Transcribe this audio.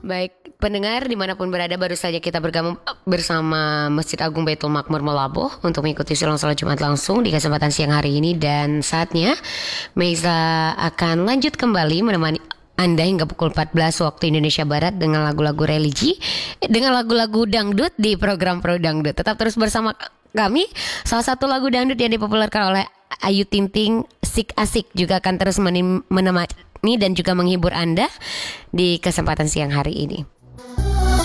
Baik pendengar dimanapun berada, baru saja kita bergabung bersama Masjid Agung Baitul Makmur Meulaboh untuk mengikuti silang salat Jumat langsung di kesempatan siang hari ini. Dan saatnya Meiza akan lanjut kembali menemani Anda hingga pukul 14 waktu Indonesia Barat dengan lagu-lagu religi, dengan lagu-lagu dangdut di program Pro Dangdut. Tetap terus bersama kami. Salah satu lagu dangdut yang dipopulerkan oleh Ayu Ting Ting, Sik Asik, juga akan terus menemani dan juga menghibur Anda di kesempatan siang hari ini.